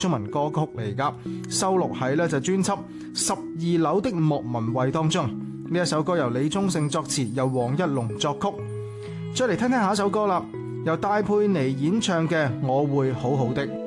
中文歌曲嚟噶，收錄喺呢就專輯《12樓的莫文蔚》當中。呢一首歌由李宗盛作詞，由黃一龍作曲。再嚟聽聽下一首歌啦，由戴佩妮演唱嘅《我會好好的》。